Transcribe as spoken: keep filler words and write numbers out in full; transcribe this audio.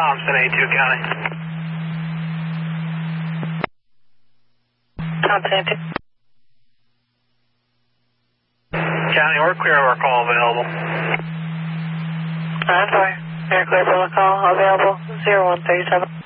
Thompson, A two County. Thompson, A two. County, we're clear of our call available. I'm sorry. Air clear for the call available. zero one three seven.